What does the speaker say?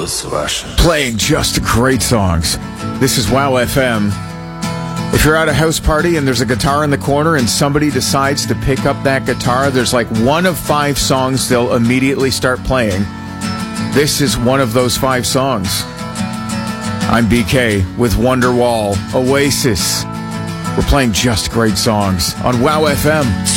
Playing just great songs. This is WOW FM. If you're at a house party and there's a guitar in the corner and somebody decides to pick up that guitar, there's like one of 5 songs they'll immediately start playing. This is one of those 5 songs. I'm BK with Wonderwall, Oasis. We're playing just great songs on WOW FM.